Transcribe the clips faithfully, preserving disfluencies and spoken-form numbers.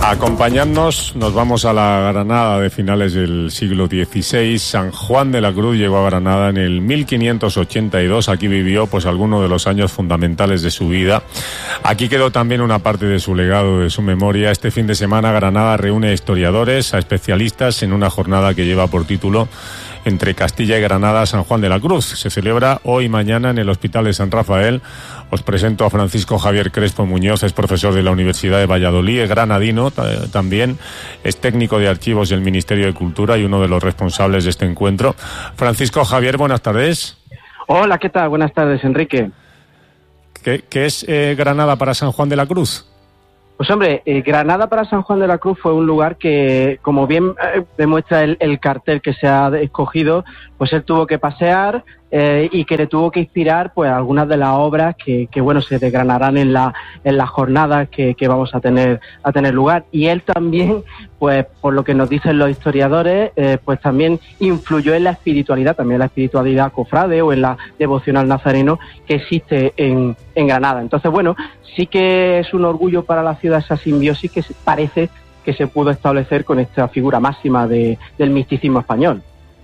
Acompañadnos, nos vamos a la Granada de finales del siglo dieciséis. San Juan de la Cruz llegó a Granada en el mil quinientos ochenta y dos. Aquí vivió pues algunos de los años fundamentales de su vida. Aquí quedó también una parte de su legado, de su memoria. Este fin de semana Granada reúne a historiadores, a especialistas en una jornada que lleva por título Entre Castilla y Granada, San Juan de la Cruz. Se celebra hoy y mañana en el Hospital de San Rafael. Os presento a Francisco Javier Crespo Muñoz, es profesor de la Universidad de Valladolid, es granadino también, es técnico de archivos del Ministerio de Cultura y uno de los responsables de este encuentro. Francisco Javier, buenas tardes. Hola, ¿qué tal? Buenas tardes, Enrique. ¿Qué, qué es eh, Granada para San Juan de la Cruz? Pues hombre, eh, Granada para San Juan de la Cruz fue un lugar que, como bien eh, demuestra el, el cartel que se ha escogido, pues él tuvo que pasear eh, y que le tuvo que inspirar pues algunas de las obras que, que bueno, se desgranarán en la en las jornadas que, que vamos a tener a tener lugar. Y él también, pues por lo que nos dicen los historiadores, eh, pues también influyó en la espiritualidad, también la espiritualidad cofrade o en la devoción al nazareno que existe en, en Granada. Entonces, bueno, sí que es un orgullo para la ciudad esa simbiosis que parece que se pudo establecer con esta figura máxima de, del misticismo español.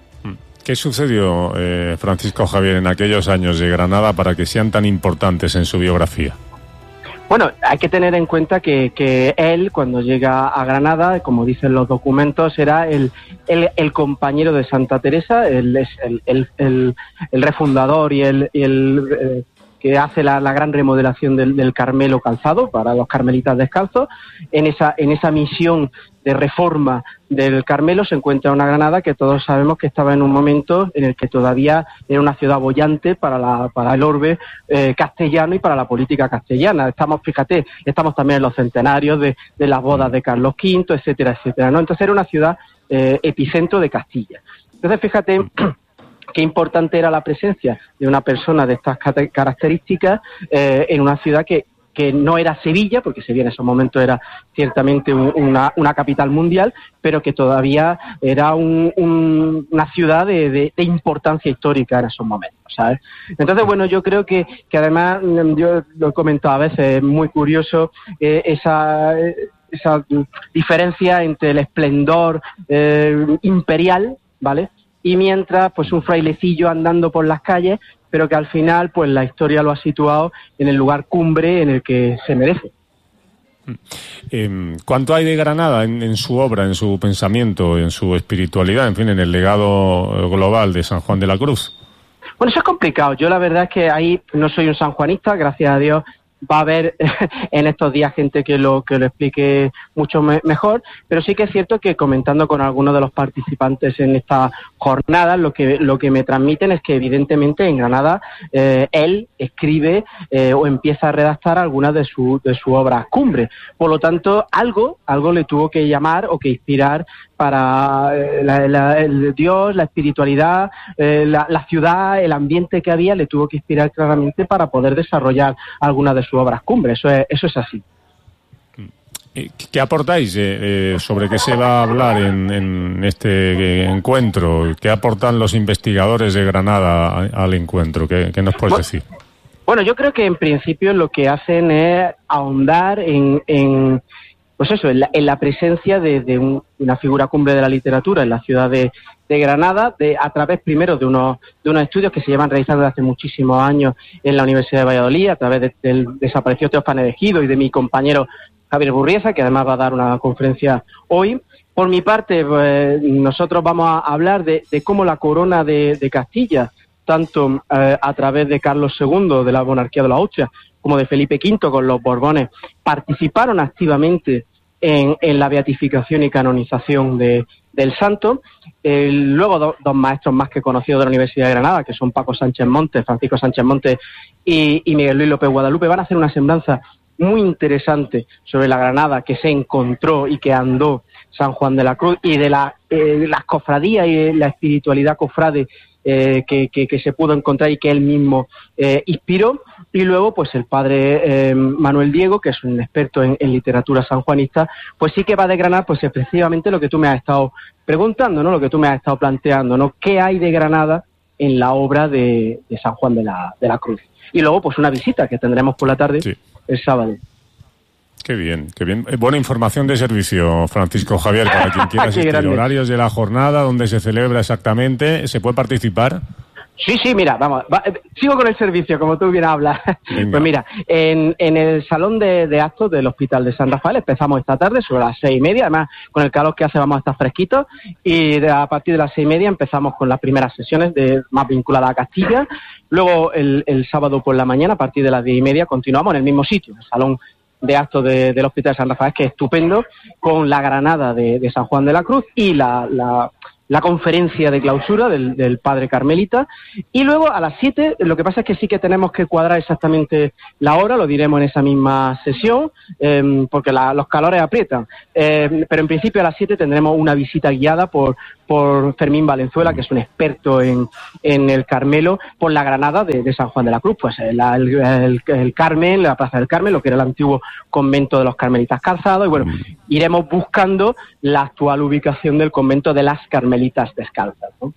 ¿Qué sucedió, eh, Francisco Javier, en aquellos años de Granada para que sean tan importantes en su biografía? Bueno, hay que tener en cuenta que, que él, cuando llega a Granada, como dicen los documentos, era el, el, el compañero de Santa Teresa, el, el, el, el, el refundador y el... Y el eh, que hace la, la gran remodelación del, del Carmelo calzado para los carmelitas descalzos. En esa, en esa misión de reforma del Carmelo se encuentra una Granada que todos sabemos que estaba en un momento en el que todavía era una ciudad boyante para, la, para el orbe eh, castellano y para la política castellana. Estamos, fíjate, estamos también en los centenarios de, de las bodas de Carlos Quinto, etcétera, etcétera, ¿no? Entonces era una ciudad eh, epicentro de Castilla. Entonces, fíjate qué importante era la presencia de una persona de estas características eh, en una ciudad que, que no era Sevilla, porque Sevilla en esos momentos era ciertamente un, una, una capital mundial, pero que todavía era un, un, una ciudad de, de, de importancia histórica en esos momentos, ¿sabes? Entonces, bueno, yo creo que, que además, yo lo he comentado a veces, es muy curioso eh, esa... esa diferencia entre el esplendor eh, imperial, ¿vale?, y mientras, pues un frailecillo andando por las calles, pero que al final, pues la historia lo ha situado en el lugar cumbre en el que se merece. Eh, ¿Cuánto hay de Granada en, en su obra, en su pensamiento, en su espiritualidad, en fin, en el legado global de San Juan de la Cruz? Bueno, eso es complicado. Yo la verdad es que ahí no soy un sanjuanista, gracias a Dios. Va a haber en estos días gente que lo que lo explique mucho me, mejor, pero sí que es cierto que comentando con algunos de los participantes en esta jornada, lo que lo que me transmiten es que evidentemente en Granada eh, él escribe eh, o empieza a redactar algunas de sus de su obras cumbre. Por lo tanto, algo algo le tuvo que llamar o que inspirar para eh, la, la, el Dios, la espiritualidad, eh, la, la ciudad, el ambiente que había, le tuvo que inspirar claramente para poder desarrollar algunas de sus obras cumbre. Eso es, eso es así. ¿Qué aportáis eh, eh, sobre qué se va a hablar en, en este eh, encuentro? ¿Qué aportan los investigadores de Granada a, al encuentro? ¿Qué, qué nos puedes bueno, decir? Bueno, yo creo que en principio lo que hacen es ahondar en... en pues eso, en la, en la presencia de, de un, una figura cumbre de la literatura en la ciudad de, de Granada, de, a través primero de unos, de unos estudios que se llevan realizando desde hace muchísimos años en la Universidad de Valladolid, a través de, del desaparecido Teófane de Ejido y de mi compañero Javier Burrieza, que además va a dar una conferencia hoy. Por mi parte, pues, nosotros vamos a hablar de, de cómo la corona de, de Castilla, tanto eh, a través de Carlos segundo, de la monarquía de la Austria, como de Felipe quinto con los Borbones, participaron activamente en, en la beatificación y canonización de, del santo. Eh, luego do, dos maestros más que conocidos de la Universidad de Granada, que son Paco Sánchez Montes, Francisco Sánchez Montes y, y Miguel Luis López Guadalupe, van a hacer una semblanza muy interesante sobre la Granada que se encontró y que andó San Juan de la Cruz y de la, eh, las cofradías y la espiritualidad cofrade eh, que, que, que se pudo encontrar y que él mismo eh, inspiró. Y luego, pues el padre eh, Manuel Diego, que es un experto en, en literatura sanjuanista, pues sí que va a desgranar, pues efectivamente lo que tú me has estado preguntando, ¿no? Lo que tú me has estado planteando, ¿no? ¿Qué hay de Granada en la obra de, de San Juan de la, de la Cruz? Y luego, pues una visita que tendremos por la tarde, sí, el sábado. Qué bien, qué bien. Buena información de servicio, Francisco Javier, para quien quiera asistir. Horarios de la jornada, dónde se celebra exactamente, ¿se puede participar? Sí, sí, mira, vamos, va, sigo con el servicio, como tú bien hablas. Venga. Pues mira, en, en el salón de, de actos del Hospital de San Rafael empezamos esta tarde sobre las seis y media, además con el calor que hace vamos a estar fresquitos, y de, a partir de las seis y media empezamos con las primeras sesiones de más vinculadas a Castilla. Luego el, el sábado por la mañana, a partir de las diez y media, continuamos en el mismo sitio, el salón de actos de, del Hospital de San Rafael, que es estupendo, con la granada de, de San Juan de la Cruz y la... la la conferencia de clausura del, del padre Carmelita, y luego a las siete, lo que pasa es que sí que tenemos que cuadrar exactamente la hora, lo diremos en esa misma sesión, eh, porque la, los calores aprietan, eh, pero en principio a las siete tendremos una visita guiada por, por Fermín Valenzuela, que es un experto en, en el Carmelo, por la granada de, de San Juan de la Cruz, pues el, el, el, el Carmen, la Plaza del Carmen, lo que era el antiguo convento de los Carmelitas Calzados, y bueno, iremos buscando la actual ubicación del convento de las Carmelitas Descalzas, ¿no?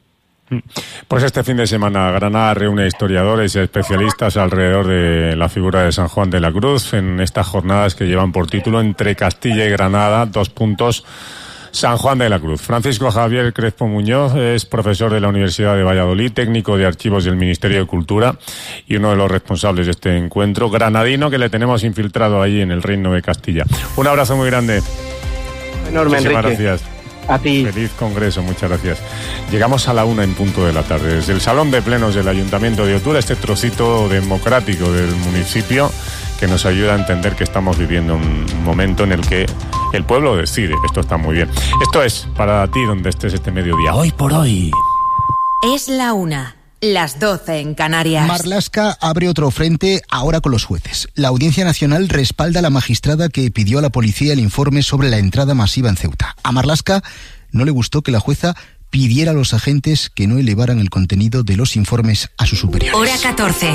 Pues este fin de semana Granada reúne historiadores y especialistas alrededor de la figura de San Juan de la Cruz en estas jornadas que llevan por título Entre Castilla y Granada, dos puntos, San Juan de la Cruz. Francisco Javier Crespo Muñoz es profesor de la Universidad de Valladolid, técnico de archivos del Ministerio de Cultura y uno de los responsables de este encuentro, granadino que le tenemos infiltrado ahí en el Reino de Castilla. Un abrazo muy grande. Enorme, Muchísimas Enrique. gracias. A ti. Feliz congreso, muchas gracias. Llegamos a la una en punto de la tarde. Desde el Salón de Plenos del Ayuntamiento de Otura, este trocito democrático del municipio que nos ayuda a entender que estamos viviendo un momento en el que el pueblo decide. Esto está muy bien. Esto es para ti donde estés este mediodía. Hoy por hoy. Es la una. Las doce en Canarias. Marlaska abre otro frente ahora con los jueces. La Audiencia Nacional respalda a la magistrada que pidió a la policía el informe sobre la entrada masiva en Ceuta. A Marlaska no le gustó que la jueza pidiera a los agentes que no elevaran el contenido de los informes a sus superiores. Hora catorce.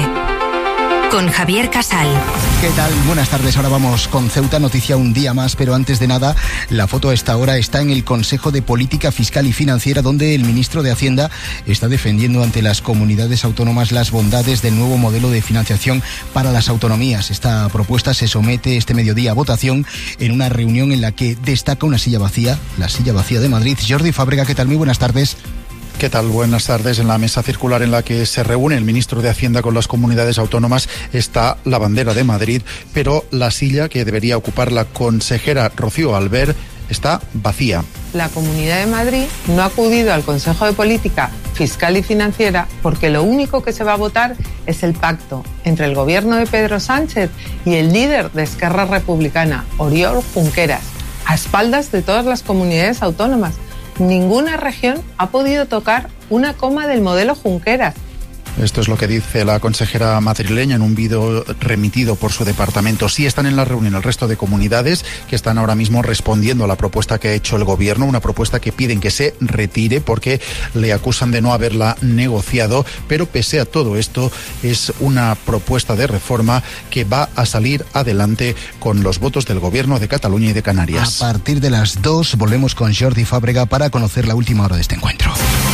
Con Javier Casal. ¿Qué tal? Buenas tardes. Ahora vamos con Ceuta, noticia un día más, pero antes de nada, la foto a esta hora está en el Consejo de Política Fiscal y Financiera, donde el ministro de Hacienda está defendiendo ante las comunidades autónomas las bondades del nuevo modelo de financiación para las autonomías. Esta propuesta se somete este mediodía a votación en una reunión en la que destaca una silla vacía, la silla vacía de Madrid. Jordi Fábrega, ¿qué tal? Muy buenas tardes. ¿Qué tal? Buenas tardes. En la mesa circular en la que se reúne el ministro de Hacienda con las comunidades autónomas está la bandera de Madrid, pero la silla que debería ocupar la consejera Rocío Albert está vacía. La Comunidad de Madrid no ha acudido al Consejo de Política Fiscal y Financiera porque lo único que se va a votar es el pacto entre el gobierno de Pedro Sánchez y el líder de Esquerra Republicana, Oriol Junqueras, a espaldas de todas las comunidades autónomas. Ninguna región ha podido tocar una coma del modelo Junqueras. Esto es lo que dice la consejera madrileña en un vídeo remitido por su departamento. Sí están en la reunión el resto de comunidades que están ahora mismo respondiendo a la propuesta que ha hecho el gobierno, una propuesta que piden que se retire porque le acusan de no haberla negociado, pero pese a todo esto es una propuesta de reforma que va a salir adelante con los votos del gobierno de Cataluña y de Canarias. A partir de las dos volvemos con Jordi Fábrega para conocer la última hora de este encuentro.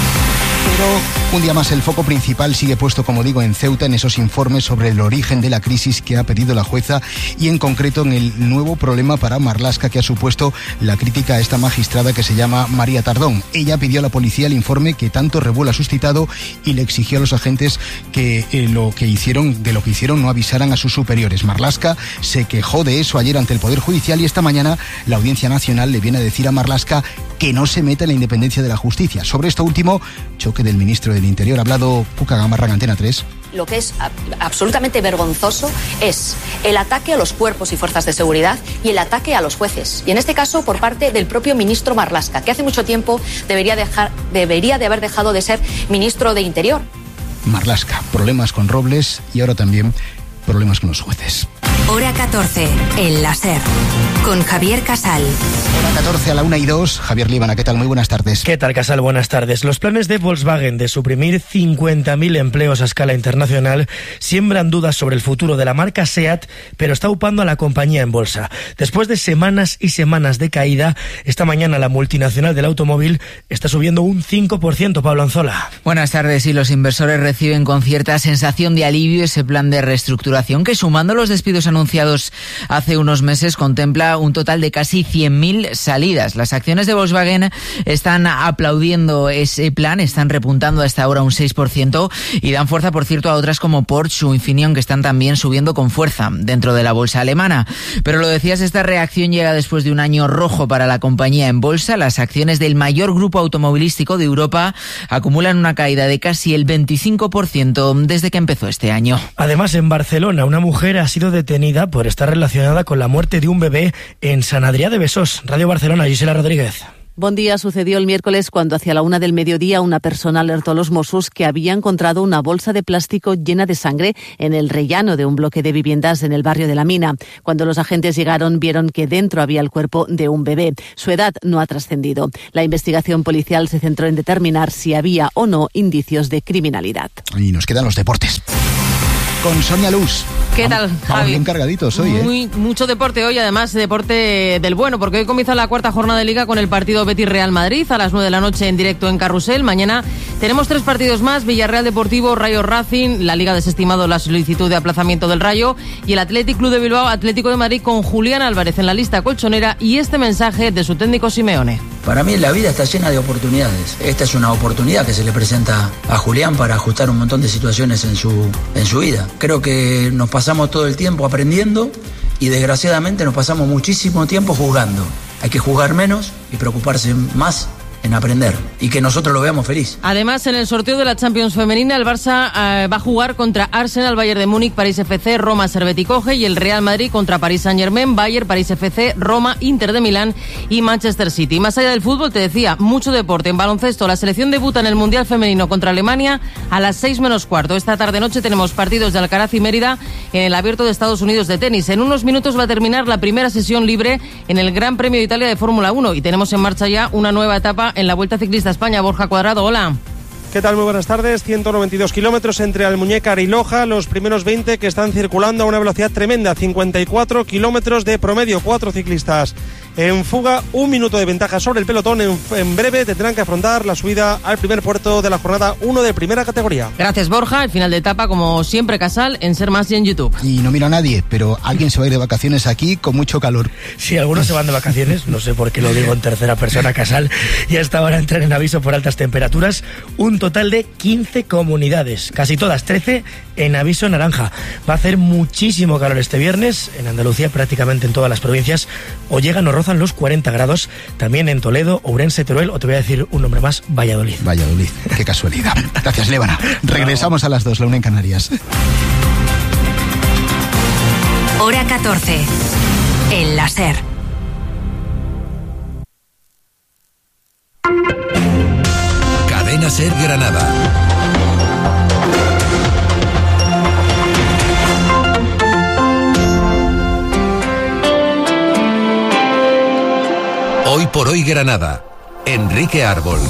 Pero un día más el foco principal sigue puesto, como digo, en Ceuta, en esos informes sobre el origen de la crisis que ha pedido la jueza y en concreto en el nuevo problema para Marlaska que ha supuesto la crítica a esta magistrada que se llama María Tardón. Ella pidió a la policía el informe que tanto revuelo ha suscitado y le exigió a los agentes que eh, lo que hicieron, de lo que hicieron no avisaran a sus superiores. Marlaska se quejó de eso ayer ante el Poder Judicial y esta mañana la Audiencia Nacional le viene a decir a Marlaska que no se meta en la independencia de la justicia. Sobre esto último, choque del ministro del Interior. Ha hablado Cuca Gamarra en Antena tres. Lo que es absolutamente vergonzoso es el ataque a los cuerpos y fuerzas de seguridad y el ataque a los jueces. Y en este caso por parte del propio ministro Marlaska, que hace mucho tiempo debería, dejar, debería de haber dejado de ser ministro de Interior. Marlaska, problemas con Robles y ahora también problemas con los jueces. Hora catorce, en la SER, con Javier Casal. Hora catorce a la una y dos. Javier Líbana, ¿qué tal? Muy buenas tardes. ¿Qué tal, Casal? Buenas tardes. Los planes de Volkswagen de suprimir cincuenta mil empleos a escala internacional siembran dudas sobre el futuro de la marca SEAT, pero está upando a la compañía en bolsa. Después de semanas y semanas de caída, esta mañana la multinacional del automóvil está subiendo un cinco por ciento, Pablo Anzola. Buenas tardes. Y los inversores reciben con cierta sensación de alivio ese plan de reestructuración que, sumando los despidos anunciados anunciados hace unos meses contempla un total de casi cien mil salidas. Las acciones de Volkswagen están aplaudiendo ese plan, están repuntando hasta ahora un seis por ciento y dan fuerza, por cierto, a otras como Porsche o Infineon, que están también subiendo con fuerza dentro de la bolsa alemana. Pero lo decías, esta reacción llega después de un año rojo para la compañía en bolsa. Las acciones del mayor grupo automovilístico de Europa acumulan una caída de casi el veinticinco por ciento desde que empezó este año. Además, en Barcelona, una mujer ha sido detenida por estar relacionada con la muerte de un bebé en Sant Adrià de Besós. Radio Barcelona, Gisela Rodríguez. Bon día. Sucedió el miércoles cuando hacia la una del mediodía una persona alertó a los Mossos que había encontrado una bolsa de plástico llena de sangre en el rellano de un bloque de viviendas en el barrio de La Mina. Cuando los agentes llegaron, vieron que dentro había el cuerpo de un bebé. Su edad no ha trascendido. La investigación policial se centró en determinar si había o no indicios de criminalidad. Y nos quedan los deportes. Con Sonia Luz. ¿Qué tal, Javi? Vamos bien cargaditos hoy, ¿eh? Muy, mucho deporte hoy, además deporte del bueno, porque hoy comienza la cuarta jornada de Liga con el partido Betis-Real Madrid a las nueve de la noche en directo en Carrusel. Mañana tenemos tres partidos más: Villarreal Deportivo, Rayo Racing. La Liga ha desestimado la solicitud de aplazamiento del Rayo, y el Athletic Club de Bilbao, Atlético de Madrid, con Julián Álvarez en la lista colchonera, y este mensaje de su técnico Simeone. Para mí la vida está llena de oportunidades. Esta es una oportunidad que se le presenta a Julián para ajustar un montón de situaciones en su, en su vida. Creo que nos pasamos todo el tiempo aprendiendo y desgraciadamente nos pasamos muchísimo tiempo jugando. Hay que jugar menos y preocuparse más en aprender, y que nosotros lo veamos feliz. Además, en el sorteo de la Champions femenina, el Barça eh, va a jugar contra Arsenal, Bayern de Múnich, París F C, Roma, Servette y Coge, y el Real Madrid contra París Saint-Germain, Bayern, París F C, Roma, Inter de Milán y Manchester City. Más allá del fútbol, te decía, mucho deporte. En baloncesto, la selección debuta en el Mundial Femenino contra Alemania a las seis menos cuarto. Esta tarde-noche tenemos partidos de Alcaraz y Mérida en el Abierto de Estados Unidos de tenis. En unos minutos va a terminar la primera sesión libre en el Gran Premio de Italia de Fórmula uno, y tenemos en marcha ya una nueva etapa en la Vuelta Ciclista a España. Borja Cuadrado, hola. ¿Qué tal? Muy buenas tardes. ciento noventa y dos kilómetros entre Almuñécar y Loja. Los primeros veinte que están circulando a una velocidad tremenda. cincuenta y cuatro kilómetros de promedio. Cuatro ciclistas en fuga. Un minuto de ventaja sobre el pelotón. En, en breve tendrán que afrontar la subida al primer puerto de la jornada uno de primera categoría. Gracias, Borja. El final de etapa, como siempre, Casal, en Ser Más y en YouTube. Y no miro a nadie, pero alguien se va a ir de vacaciones aquí con mucho calor. Sí, algunos se van de vacaciones. No sé por qué lo digo en tercera persona, Casal. Y hasta ahora entran en aviso por altas temperaturas. Un total de quince comunidades, casi todas, trece en aviso naranja. Va a hacer muchísimo calor este viernes en Andalucía, prácticamente en todas las provincias. O llegan o rozan los cuarenta grados, también en Toledo, Ourense, Teruel, o te voy a decir un nombre más, Valladolid. Valladolid, qué casualidad. Gracias, Lébana. Regresamos a las dos, la una en Canarias. Hora catorce, en la SER. Cadena SER Granada. Hoy por hoy Granada. Enrique Árbol.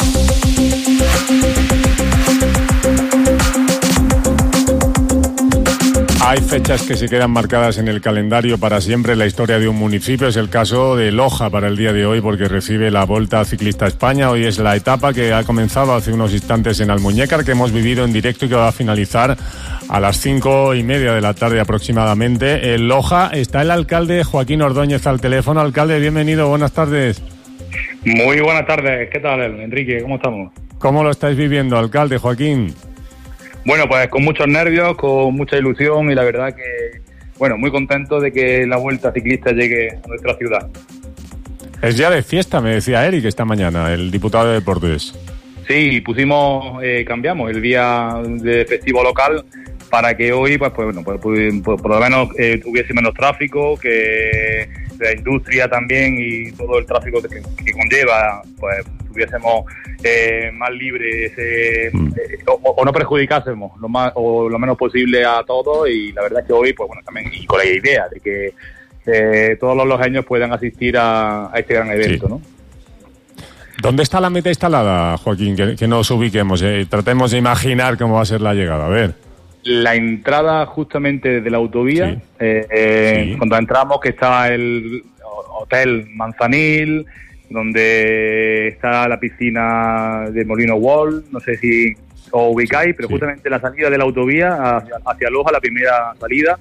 Hay fechas que se quedan marcadas en el calendario para siempre en la historia de un municipio. Es el caso de Loja para el día de hoy, porque recibe la Volta Ciclista a España. Hoy es la etapa que ha comenzado hace unos instantes en Almuñécar, que hemos vivido en directo y que va a finalizar a las cinco y media de la tarde aproximadamente. En Loja está el alcalde Joaquín Ordóñez al teléfono. Alcalde, bienvenido, buenas tardes. Muy buenas tardes, ¿qué tal, Enrique? ¿Cómo estamos? ¿Cómo lo estáis viviendo, alcalde Joaquín? Bueno, pues con muchos nervios, con mucha ilusión y la verdad que, bueno, muy contento de que la Vuelta Ciclista llegue a nuestra ciudad. Es ya de fiesta, me decía Eric esta mañana, el diputado de Deportes. Sí, pusimos, eh, cambiamos el día de festivo local para que hoy, pues, pues bueno, pues, pues, pues por lo menos eh, tuviese menos tráfico, que la industria también y todo el tráfico que, que conlleva, pues tuviésemos eh, más libre ese, mm. eh, o, o no perjudicásemos lo más o lo menos posible a todos. Y la verdad es que hoy, pues bueno, también y con la idea de que eh, todos los lojeños puedan asistir a, a este gran evento, sí. ¿no? ¿Dónde está la meta instalada, Joaquín? Que, que nos ubiquemos, eh, tratemos de imaginar cómo va a ser la llegada, a ver. La entrada justamente de la autovía, sí. eh, eh, sí. cuando entramos, que está el Hotel Manzanil, donde está la piscina de Molino Wall, no sé si os ubicáis, pero sí. justamente la salida de la autovía hacia, hacia Loja, la primera salida,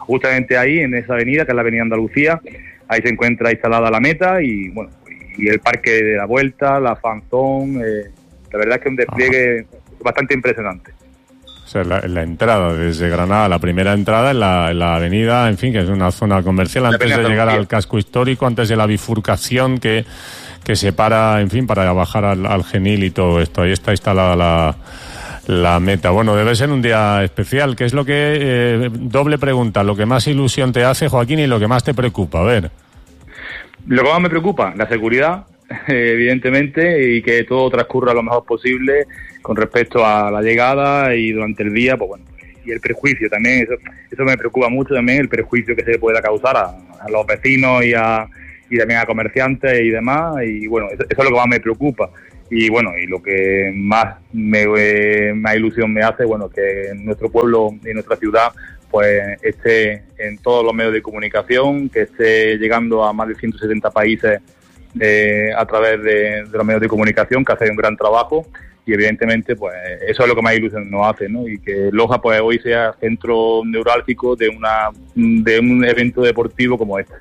justamente ahí, en esa avenida, que es la avenida Andalucía, ahí se encuentra instalada la meta y, bueno, y el parque de la Vuelta, la fan zone, eh, la verdad es que es un despliegue Ajá. bastante impresionante. O sea, la, la entrada desde Granada, la primera entrada en la, en la avenida, en fin, que es una zona comercial, antes de llegar al casco histórico, antes de la bifurcación que, que separa, en fin, para bajar al, al Genil y todo esto. Ahí está instalada la... la meta. Bueno, debe ser un día especial. ¿Qué es lo que, eh, doble pregunta, lo que más ilusión te hace, Joaquín, y lo que más te preocupa? A ver. Lo que más me preocupa, la seguridad, eh, evidentemente, y que todo transcurra lo mejor posible con respecto a la llegada y durante el día, pues bueno, y el prejuicio también, eso, eso me preocupa mucho también, el prejuicio que se pueda causar a, a los vecinos y a y también a comerciantes y demás, y bueno, eso, eso es lo que más me preocupa. Y bueno, y lo que más me eh, más ilusión me hace, bueno, que nuestro pueblo y nuestra ciudad pues esté en todos los medios de comunicación, que esté llegando a más de ciento setenta países eh, a través de, de los medios de comunicación, que hace un gran trabajo, y evidentemente pues eso es lo que más ilusión nos hace, ¿no? Y que Loja pues hoy sea centro neurálgico de una de un evento deportivo como este.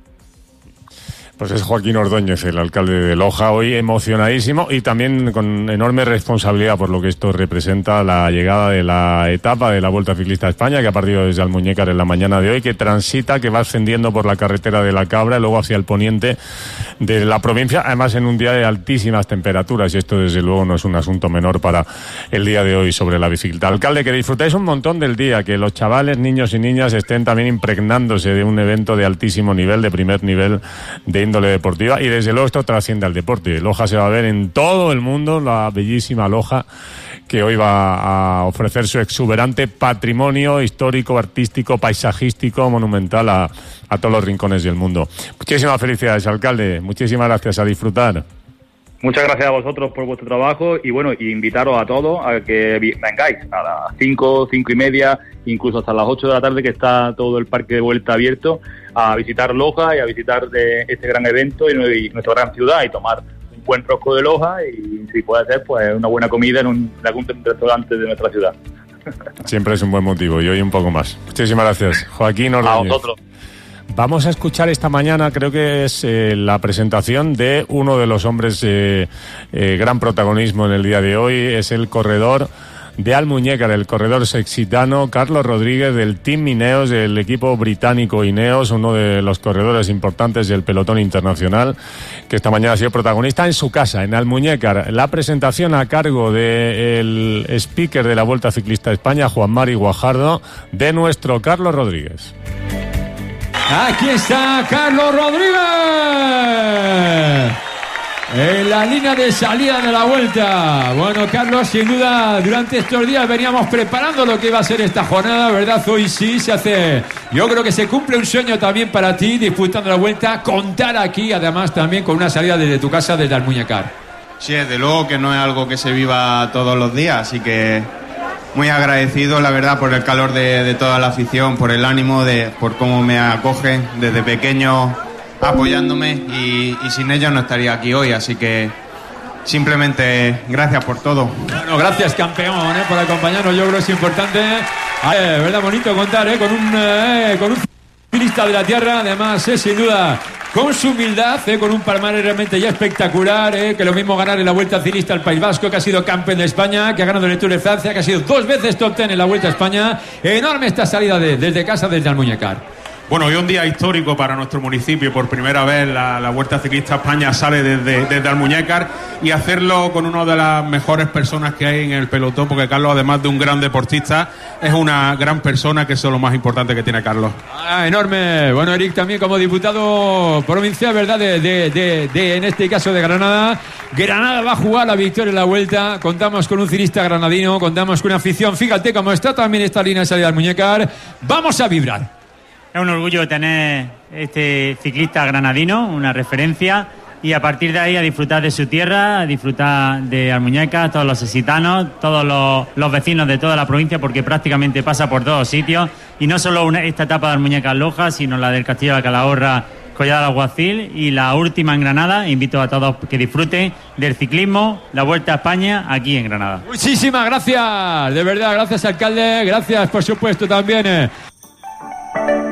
Pues es Joaquín Ordóñez, el alcalde de Loja, hoy emocionadísimo y también con enorme responsabilidad por lo que esto representa, la llegada de la etapa de la Vuelta Ciclista a España, que ha partido desde Almuñécar en la mañana de hoy, que transita, que va ascendiendo por la carretera de la Cabra y luego hacia el poniente de la provincia, además en un día de altísimas temperaturas, y esto desde luego no es un asunto menor para el día de hoy sobre la bicicleta. Alcalde, que disfrutáis un montón del día, que los chavales, niños y niñas estén también impregnándose de un evento de altísimo nivel, de primer nivel de índole deportiva, y desde luego esto trasciende al deporte. Loja se va a ver en todo el mundo, la bellísima Loja, que hoy va a ofrecer su exuberante patrimonio histórico, artístico, paisajístico, monumental a, a todos los rincones del mundo. Muchísimas felicidades, alcalde, muchísimas gracias, a disfrutar. Muchas gracias a vosotros por vuestro trabajo y bueno, y invitaros a todos a que vengáis a las cinco, cinco y media, incluso hasta las ocho de la tarde, que está todo el parque de Vuelta abierto, a visitar Loja y a visitar de este gran evento y, y nuestra gran ciudad, y tomar un buen rosco de Loja y, si puede ser, pues una buena comida en, un, en algún restaurante de nuestra ciudad. Siempre es un buen motivo, y hoy un poco más. Muchísimas gracias, Joaquín Ordóñez. A vosotros. Vamos a escuchar esta mañana, creo que es eh, la presentación de uno de los hombres eh, eh, gran protagonismo en el día de hoy. Es el corredor de Almuñécar, el corredor sexitano Carlos Rodríguez, del Team Ineos, del equipo británico Ineos, uno de los corredores importantes del pelotón internacional, que esta mañana ha sido protagonista en su casa, en Almuñécar. La presentación a cargo del speaker de la Vuelta Ciclista a España, Juan Mari Guajardo, de nuestro Carlos Rodríguez. Aquí está Carlos Rodríguez en la línea de salida de la Vuelta. Bueno, Carlos, sin duda, durante estos días veníamos preparando lo que iba a ser esta jornada, ¿verdad? Hoy sí se hace, yo creo que se cumple un sueño también para ti, disputando la Vuelta, contar aquí, además, también con una salida desde tu casa, desde Almuñécar. Sí, desde luego que no es algo que se viva todos los días, así que muy agradecido, la verdad, por el calor de, de toda la afición, por el ánimo, de, por cómo me acogen desde pequeño, apoyándome, y, y sin ellos no estaría aquí hoy, así que simplemente gracias por todo. Bueno, gracias, campeón, ¿eh? por acompañarnos. Yo creo que es importante, eh, verdad, bonito contar eh, con un eh, con un ciclista de la tierra, además, eh, sin duda, con su humildad, eh, con un palmarés realmente ya espectacular, eh, que lo mismo ganar en la Vuelta Ciclista al País Vasco, que ha sido campeón de España, que ha ganado en el Tour de Francia, que ha sido dos veces top ten en la Vuelta a España. Enorme esta salida de, desde casa, desde Almuñécar. Bueno, hoy es un día histórico para nuestro municipio. Por primera vez la, la Vuelta Ciclista a España sale desde, desde Almuñécar, y hacerlo con una de las mejores personas que hay en el pelotón, porque Carlos, además de un gran deportista, es una gran persona, que eso es lo más importante que tiene Carlos. Ah, enorme. Bueno, Eric, también como diputado provincial, ¿verdad? De, de, de, de, en este caso de Granada. Granada va a jugar la victoria en la Vuelta. Contamos con un ciclista granadino, contamos con una afición. Fíjate cómo está también esta línea de salida de Almuñécar. Vamos a vibrar. Es un orgullo tener este ciclista granadino, una referencia, y a partir de ahí a disfrutar de su tierra, a disfrutar de Almuñécar, todos los sexitanos, todos los, los vecinos de toda la provincia, porque prácticamente pasa por todos sitios, y no solo una, esta etapa de Almuñécar-Loja, sino la del Castillo de Calahorra, Collado del Alguacil, y la última en Granada. Invito a todos que disfruten del ciclismo, la Vuelta a España aquí en Granada. Muchísimas gracias, de verdad, gracias, alcalde, gracias por supuesto también. Eh.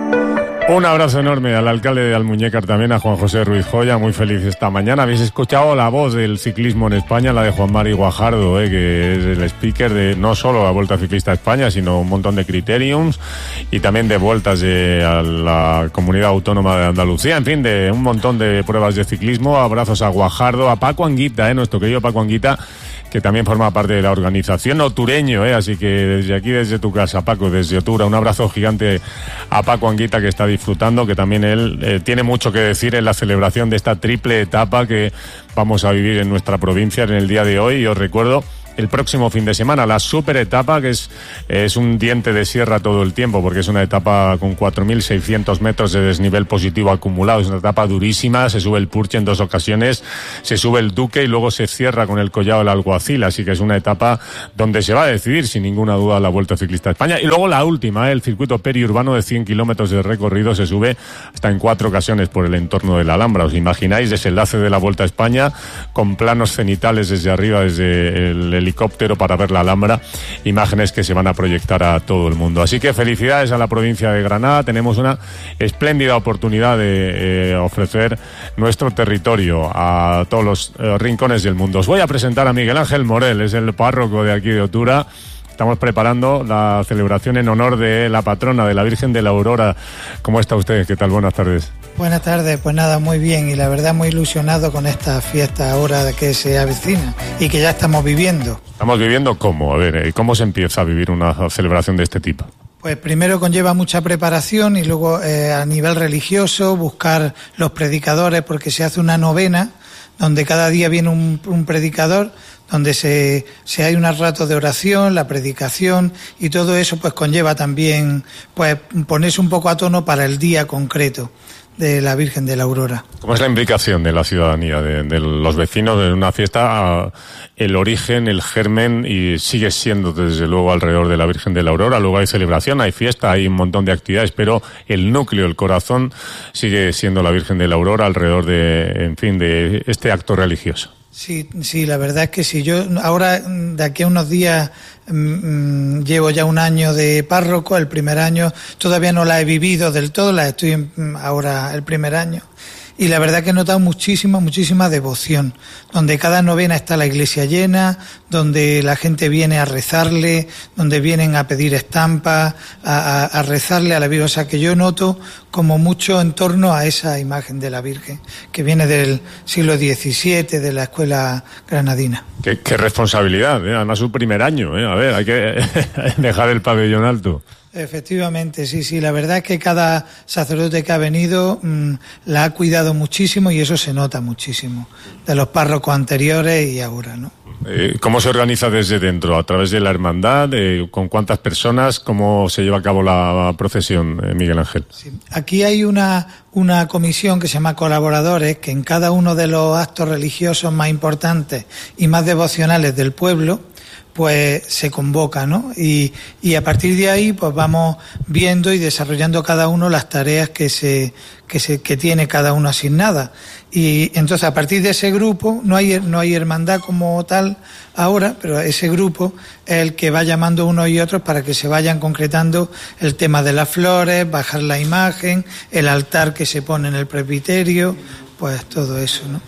Un abrazo enorme al alcalde de Almuñécar, también a Juan José Ruiz Joya, muy feliz esta mañana. Habéis escuchado la voz del ciclismo en España, la de Juan Mari Guajardo, eh, que es el speaker de no solo la Vuelta Ciclista a España, sino un montón de criteriums y también de vueltas de, a la Comunidad Autónoma de Andalucía, en fin, de un montón de pruebas de ciclismo. Abrazos a Guajardo, a Paco Anguita, eh, nuestro querido Paco Anguita, que también forma parte de la organización, otureño, ¿eh? Así que desde aquí, desde tu casa, Paco, desde Otura, un abrazo gigante a Paco Anguita, que está disfrutando, que también él eh, tiene mucho que decir en la celebración de esta triple etapa que vamos a vivir en nuestra provincia en el día de hoy. Y os recuerdo, el próximo fin de semana, la super etapa, que es, es un diente de sierra todo el tiempo, porque es una etapa con cuatro mil seiscientos metros de desnivel positivo acumulado, es una etapa durísima, se sube el Purche en dos ocasiones, se sube el Duque y luego se cierra con el Collado del Alguacil, así que es una etapa donde se va a decidir sin ninguna duda la Vuelta Ciclista a España. Y luego la última, ¿eh? El circuito periurbano de cien kilómetros de recorrido, se sube hasta en cuatro ocasiones por el entorno de la Alhambra. ¿Os imagináis? Desenlace de la Vuelta a España, con planos cenitales desde arriba, desde el helicóptero para ver la Alhambra, imágenes que se van a proyectar a todo el mundo. Así que felicidades a la provincia de Granada, tenemos una espléndida oportunidad de eh, ofrecer nuestro territorio a todos los eh, rincones del mundo. Os voy a presentar a Miguel Ángel Morel, es el párroco de aquí de Otura. Estamos preparando la celebración en honor de la patrona, de la Virgen de la Aurora. ¿Cómo está usted? ¿Qué tal? Buenas tardes. Buenas tardes, pues nada, muy bien, y la verdad muy ilusionado con esta fiesta ahora que se avecina y que ya estamos viviendo. ¿Estamos viviendo cómo? A ver, ¿cómo se empieza a vivir una celebración de este tipo? Pues primero conlleva mucha preparación y luego eh, a nivel religioso buscar los predicadores, porque se hace una novena donde cada día viene un, un predicador, donde se, se hay unos ratos de oración, la predicación, y todo eso pues conlleva también pues ponerse un poco a tono para el día concreto de la Virgen de la Aurora. ¿Cómo es la implicación de la ciudadanía, de, de los vecinos en una fiesta? El origen, el germen, y sigue siendo desde luego alrededor de la Virgen de la Aurora. Luego hay celebración, hay fiesta, hay un montón de actividades, pero el núcleo, el corazón, sigue siendo la Virgen de la Aurora alrededor de, en fin, de este acto religioso. Sí, sí, la verdad es que sí. Yo ahora, de aquí a unos días, mmm, llevo ya un año de párroco. El primer año todavía no la he vivido del todo, la estoy en, ahora el primer año. Y la verdad que he notado muchísima, muchísima devoción, donde cada novena está la iglesia llena, donde la gente viene a rezarle, donde vienen a pedir estampas, a, a, a rezarle a la Virgen. O sea que yo noto como mucho en torno a esa imagen de la Virgen, que viene del siglo diecisiete, de la escuela granadina. Qué, qué responsabilidad, ¿eh? Además su primer año, ¿eh? A ver, hay que dejar el pabellón alto. Efectivamente, sí, sí. La verdad es que cada sacerdote que ha venido mmm, la ha cuidado muchísimo, y eso se nota muchísimo de los párrocos anteriores y ahora, ¿no? Eh, ¿Cómo se organiza desde dentro? ¿A través de la hermandad? Eh, ¿Con cuántas personas? ¿Cómo se lleva a cabo la procesión, eh, Miguel Ángel? Sí. Aquí hay una, una comisión que se llama colaboradores, que en cada uno de los actos religiosos más importantes y más devocionales del pueblo pues se convoca, ¿no? Y, y a partir de ahí pues vamos viendo y desarrollando cada uno las tareas que se que se que tiene cada uno asignadas. Y entonces a partir de ese grupo no hay no hay hermandad como tal ahora, pero ese grupo es el que va llamando unos y otros para que se vayan concretando el tema de las flores, bajar la imagen, el altar que se pone en el presbiterio, pues todo eso, ¿no?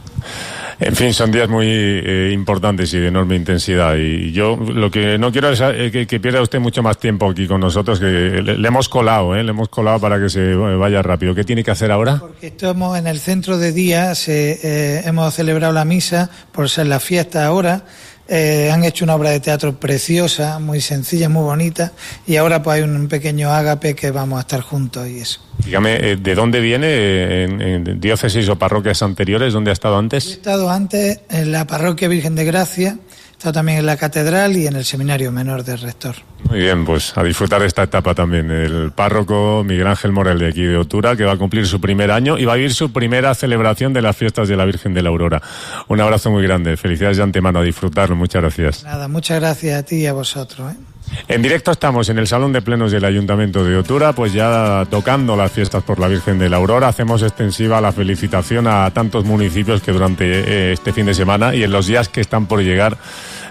En fin, son días muy eh, importantes y de enorme intensidad, y yo lo que no quiero es eh, que, que pierda usted mucho más tiempo aquí con nosotros, que le, le hemos colado, ¿eh? le hemos colado para que se vaya rápido. ¿Qué tiene que hacer ahora? Porque estamos en el centro de día, se, eh, hemos celebrado la misa por ser la fiesta ahora. Eh, han hecho una obra de teatro preciosa, muy sencilla, muy bonita, y ahora pues hay un pequeño ágape que vamos a estar juntos y eso. Dígame, ¿de dónde viene? ¿En, en diócesis o parroquias anteriores? ¿Dónde ha estado antes? He estado antes en la parroquia Virgen de Gracia, he estado también en la catedral y en el seminario menor del rector. Muy bien, pues a disfrutar de esta etapa también. El párroco Miguel Ángel Morel de aquí de Otura, que va a cumplir su primer año y va a vivir su primera celebración de las fiestas de la Virgen de la Aurora. Un abrazo muy grande, felicidades de antemano, a disfrutarlo, muchas gracias. Nada, muchas gracias a ti y a vosotros, ¿eh? En directo estamos en el Salón de Plenos del Ayuntamiento de Otura, pues ya tocando las fiestas por la Virgen de la Aurora. Hacemos extensiva la felicitación a tantos municipios que durante este fin de semana y en los días que están por llegar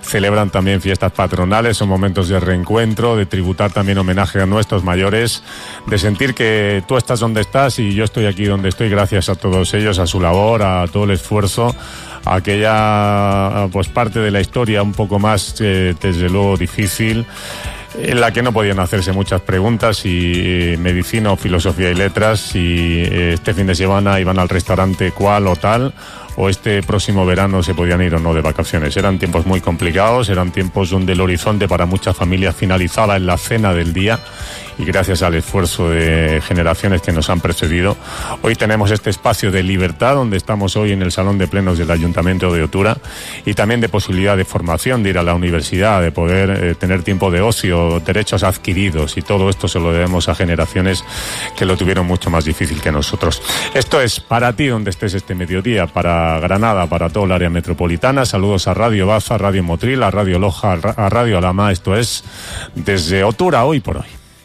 celebran también fiestas patronales, son momentos de reencuentro, de tributar también homenaje a nuestros mayores, de sentir que tú estás donde estás y yo estoy aquí donde estoy gracias a todos ellos, a su labor, a todo el esfuerzo, a aquella pues parte de la historia un poco más, eh, desde luego, difícil, en la que no podían hacerse muchas preguntas, y eh, medicina o filosofía y letras, si eh, este fin de semana iban al restaurante cual o tal, o este próximo verano se podían ir o no de vacaciones. Eran tiempos muy complicados, eran tiempos donde el horizonte para muchas familias finalizaba en la cena del día, y gracias al esfuerzo de generaciones que nos han precedido, hoy tenemos este espacio de libertad donde estamos hoy en el Salón de Plenos del Ayuntamiento de Otura, y también de posibilidad de formación, de ir a la universidad, de poder eh, tener tiempo de ocio, derechos adquiridos, y todo esto se lo debemos a generaciones que lo tuvieron mucho más difícil que nosotros. Esto es para ti donde estés este mediodía, para Granada, para todo el área metropolitana. Saludos a Radio Baza, a Radio Motril, a Radio Loja, a Radio Alama. Esto es desde Otura, hoy por hoy.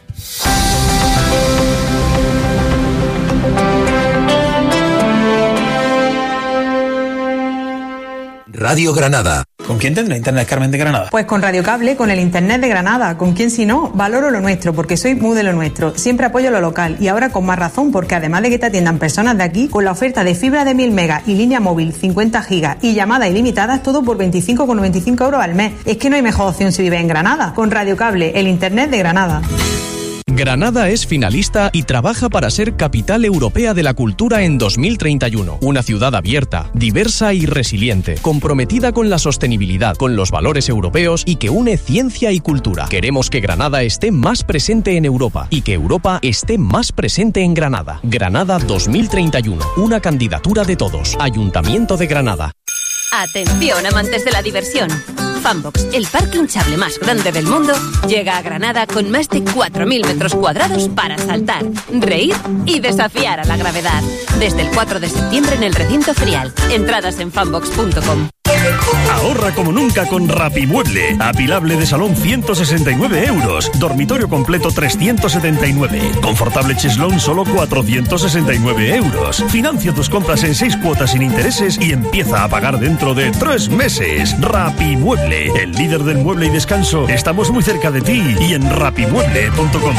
Radio Granada. ¿Con quién tendrá internet Carmen de Granada? Pues con Radio Cable, con el internet de Granada. ¿Con quién si no? Valoro lo nuestro, porque soy muy de lo nuestro. Siempre apoyo lo local, y ahora con más razón, porque además de que te atiendan personas de aquí, con la oferta de fibra de mil megas y línea móvil cincuenta gigas y llamadas ilimitadas, todo por veinticinco con noventa y cinco euros al mes. Es que no hay mejor opción si vives en Granada. Con Radio Cable, el internet de Granada. Granada es finalista y trabaja para ser capital europea de la cultura en dos mil treinta y uno. Una ciudad abierta, diversa y resiliente, comprometida con la sostenibilidad, con los valores europeos y que une ciencia y cultura. Queremos que Granada esté más presente en Europa y que Europa esté más presente en Granada. Granada dos mil treinta y uno, una candidatura de todos. Ayuntamiento de Granada. Atención, amantes de la diversión. Funbox, el parque hinchable más grande del mundo, llega a Granada con más de cuatro mil metros cuadrados para saltar, reír y desafiar a la gravedad. Desde el cuatro de septiembre en el recinto ferial. Entradas en funbox punto com. Ahorra como nunca con Rapimueble. Apilable de salón ciento sesenta y nueve euros. Dormitorio completo trescientos setenta y nueve. Confortable cheslón solo cuatrocientos sesenta y nueve euros. Financia tus compras en seis cuotas sin intereses y empieza a pagar dentro de tres meses. Rapimueble, el líder del mueble y descanso. Estamos muy cerca de ti y en rapimueble punto com.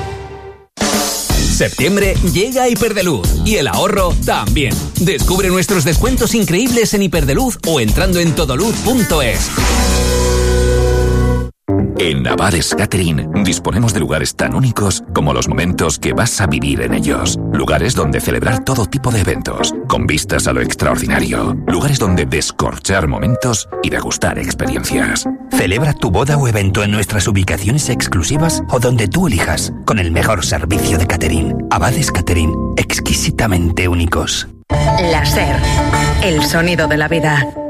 Septiembre llega a Hiperdeluz y el ahorro también. Descubre nuestros descuentos increíbles en Hiperdeluz o entrando en todoluz punto es. En Abades Catering disponemos de lugares tan únicos como los momentos que vas a vivir en ellos. Lugares donde celebrar todo tipo de eventos, con vistas a lo extraordinario. Lugares donde descorchar momentos y degustar experiencias. Celebra tu boda o evento en nuestras ubicaciones exclusivas o donde tú elijas, con el mejor servicio de catering. Abades Catering, exquisitamente únicos. Láser, el sonido de la vida.